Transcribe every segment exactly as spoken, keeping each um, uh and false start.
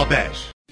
Haber.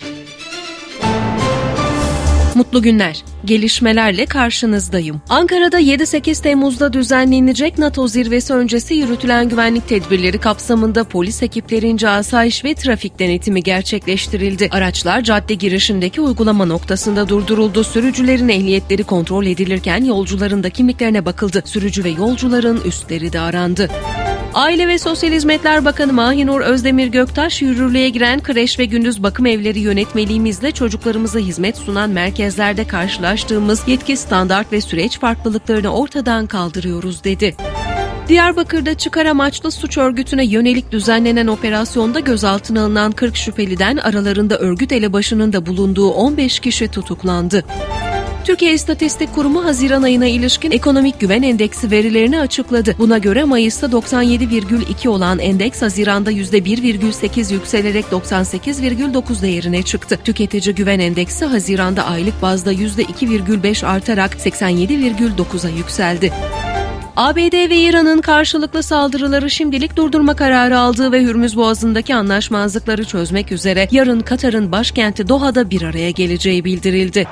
Mutlu günler. Gelişmelerle karşınızdayım. Ankara'da yedi sekiz Temmuz'da düzenlenecek NATO zirvesi öncesi yürütülen güvenlik tedbirleri kapsamında polis ekiplerince asayiş ve trafik denetimi gerçekleştirildi. Araçlar cadde girişindeki uygulama noktasında durduruldu. Sürücülerin ehliyetleri kontrol edilirken yolcuların da kimliklerine bakıldı. Sürücü ve yolcuların üstleri de arandı. Aile ve Sosyal Hizmetler Bakanı Mahinur Özdemir Göktaş, yürürlüğe giren kreş ve gündüz bakım evleri yönetmeliğimizle çocuklarımıza hizmet sunan merkezlerde karşılaştığımız yetki, standart ve süreç farklılıklarını ortadan kaldırıyoruz dedi. Diyarbakır'da çıkar amaçlı suç örgütüne yönelik düzenlenen operasyonda gözaltına alınan kırk şüpheliden aralarında örgüt elebaşının da bulunduğu on beş kişi tutuklandı. Türkiye İstatistik Kurumu Haziran ayına ilişkin ekonomik güven endeksi verilerini açıkladı. Buna göre Mayıs'ta doksan yedi virgül iki olan endeks Haziran'da yüzde bir virgül sekiz yükselerek doksan sekiz virgül dokuz değerine çıktı. Tüketici güven endeksi Haziran'da aylık bazda yüzde iki virgül beş artarak seksen yedi virgül dokuza yükseldi. A B D ve İran'ın karşılıklı saldırıları şimdilik durdurma kararı aldığı ve Hürmüz Boğazı'ndaki anlaşmazlıkları çözmek üzere yarın Katar'ın başkenti Doha'da bir araya geleceği bildirildi.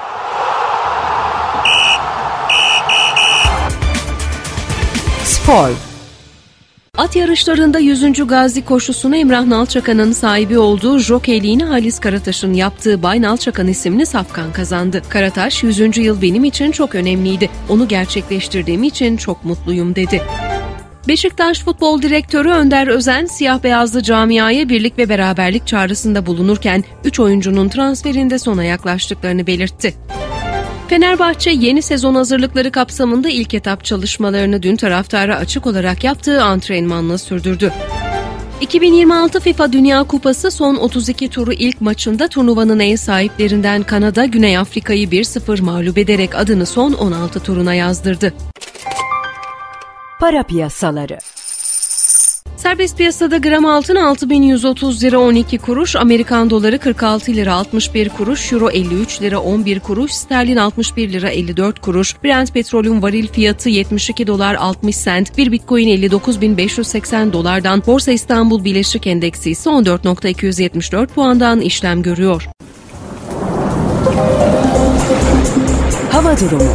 Spor. At yarışlarında yüzüncü Gazi koşusunu Emrah Nalçakan'ın sahibi olduğu jokeyliğini Halis Karataş'ın yaptığı Bay Nalçakan isimli safkan kazandı. Karataş, yüzüncü yıl benim için çok önemliydi. Onu gerçekleştirdiğim için çok mutluyum dedi. Beşiktaş Futbol Direktörü Önder Özen, siyah beyazlı camiaya birlik ve beraberlik çağrısında bulunurken üç oyuncunun transferinde sona yaklaştıklarını belirtti. Fenerbahçe yeni sezon hazırlıkları kapsamında ilk etap çalışmalarını dün taraftara açık olarak yaptığı antrenmanla sürdürdü. iki bin yirmi altı FIFA Dünya Kupası son otuz iki turu ilk maçında turnuvanın ev sahiplerinden Kanada, Güney Afrika'yı bir sıfır mağlup ederek adını son on altı turuna yazdırdı. Para piyasaları. Serbest piyasada gram altın altı bin yüz otuz lira on iki kuruş, Amerikan doları kırk altı lira altmış bir kuruş, euro elli üç lira on bir kuruş, sterlin altmış bir lira elli dört kuruş, Brent petrolün varil fiyatı yetmiş iki dolar altmış sent, bir bitcoin elli dokuz bin beş yüz seksen dolardan, Borsa İstanbul Birleşik Endeksi ise on dört bin iki yüz yetmiş dört puandan işlem görüyor. Hava durumu.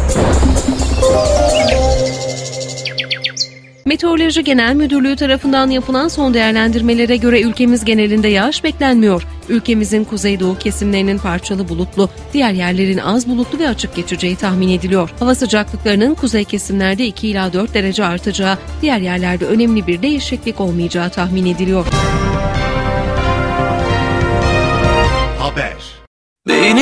Meteoroloji Genel Müdürlüğü tarafından yapılan son değerlendirmelere göre ülkemiz genelinde yağış beklenmiyor. Ülkemizin kuzeydoğu kesimlerinin parçalı bulutlu, diğer yerlerin az bulutlu ve açık geçeceği tahmin ediliyor. Hava sıcaklıklarının kuzey kesimlerde iki ila dört derece artacağı, diğer yerlerde önemli bir değişiklik olmayacağı tahmin ediliyor. Haber. Beni